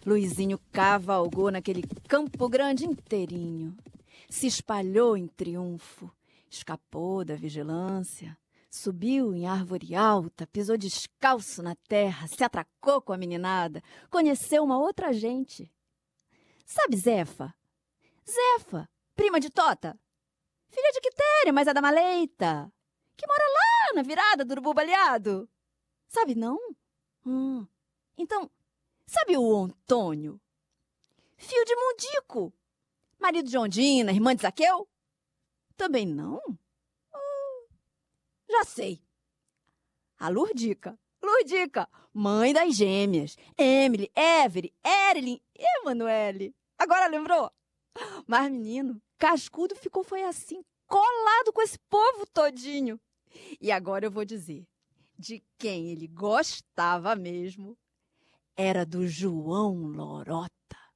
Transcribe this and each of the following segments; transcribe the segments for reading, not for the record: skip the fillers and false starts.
Luizinho cavalgou naquele Campo Grande inteirinho. Se espalhou em triunfo, escapou da vigilância, subiu em árvore alta, pisou descalço na terra, se atracou com a meninada, conheceu uma outra gente. Sabe Zefa? Zefa, prima de Tota, filha de Quitéria, mas é da Maleita, que mora lá na virada do Urubu Baleado. Sabe não? Então, sabe o Antônio? Fio de Mundico, marido de Ondina, irmã de Zaqueu? Também não? Já sei. A Lurdica, mãe das gêmeas, Emily, Every, Erilyn e Emanuele. Agora lembrou? Mas, menino, Cascudo foi assim, colado com esse povo todinho. E agora eu vou dizer, de quem ele gostava mesmo, era do João Lorota.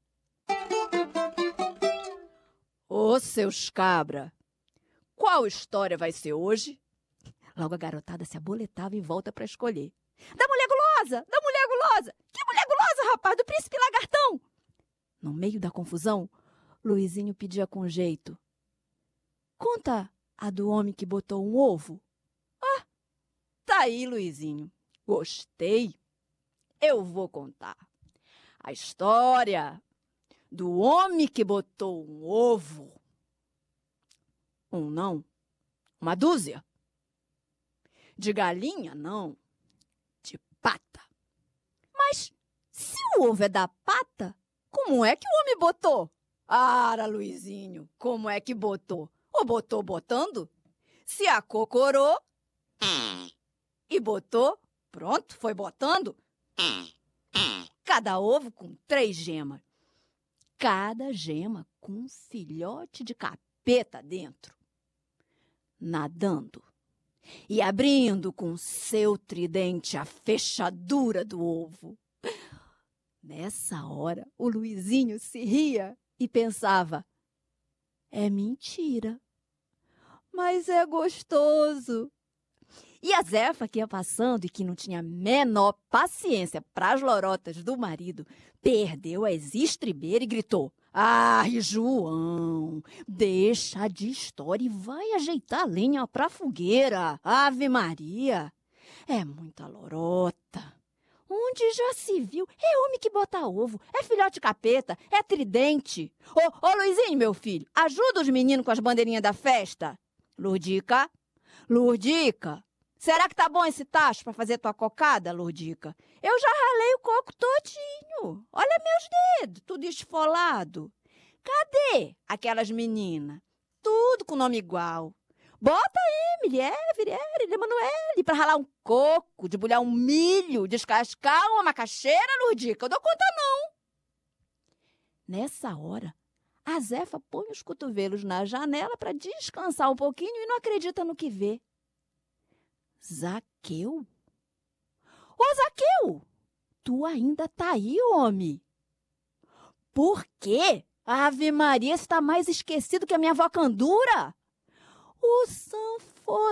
Ô, seus cabra, qual história vai ser hoje? Logo a garotada se aboletava em volta para escolher. Da mulher gulosa! Da mulher gulosa! Que mulher gulosa, rapaz? Do príncipe lagartão! No meio da confusão, Luizinho pedia com jeito. Conta a do homem que botou um ovo. Ah, tá aí, Luizinho. Gostei. Eu vou contar. A história do homem que botou um ovo. Um não, uma dúzia. De galinha, não, de pata. Mas se o ovo é da pata, como é que o homem botou? Ara, Luizinho, como é que botou? Ou botou botando? Se acocorou e botou, pronto, foi botando. Cada ovo com 3 gemas. Cada gema com um filhote de capeta dentro. Nadando e abrindo com seu tridente a fechadura do ovo. Nessa hora, o Luizinho se ria e pensava, é mentira, mas é gostoso. E a Zefa, que ia passando e que não tinha a menor paciência para as lorotas do marido, perdeu as estribeiras e gritou, ai, João, deixa de história e vai ajeitar a lenha pra fogueira. Ave Maria, é muita lorota. Onde já se viu? É homem que bota ovo, é filhote capeta, é tridente. Ô, Luizinho, meu filho, ajuda os meninos com as bandeirinhas da festa. Lurdica, será que tá bom esse tacho pra fazer tua cocada, Lurdica? Eu já ralei o coco todinho. Olha meus dedos, tudo esfolado. Cadê aquelas meninas? Tudo com nome igual. Bota Emily, Every, Emanuele pra ralar um coco, debulhar um milho, descascar uma macaxeira, Lurdica. Eu dou conta não. Nessa hora, a Zefa põe os cotovelos na janela pra descansar um pouquinho e não acredita no que vê. Zaqueu? Ô, Zaqueu, tu ainda tá aí, homem? Por quê? Ave Maria, está mais esquecido que a minha avó Candura? O sanfona